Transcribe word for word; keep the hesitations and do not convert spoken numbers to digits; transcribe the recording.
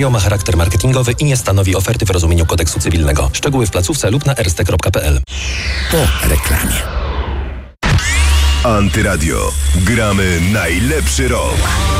Ma charakter marketingowy i nie stanowi oferty w rozumieniu kodeksu cywilnego. Szczegóły w placówce lub na erste kropka pe el. Po reklamie. Antyradio. Gramy najlepszy rok.